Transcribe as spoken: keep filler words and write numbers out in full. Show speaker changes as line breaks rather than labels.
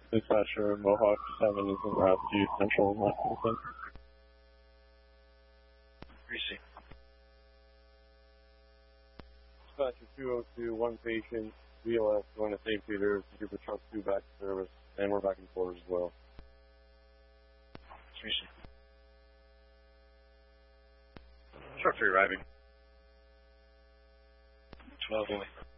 Dispatcher, Mohawk seven is en route to Central Washington.
Receive.
Dispatcher two oh two, one patient, V L S going to Saint Peter, Super Truck two back to service, and we're back in quarters as well.
Receive. Truck three arriving. twelve only.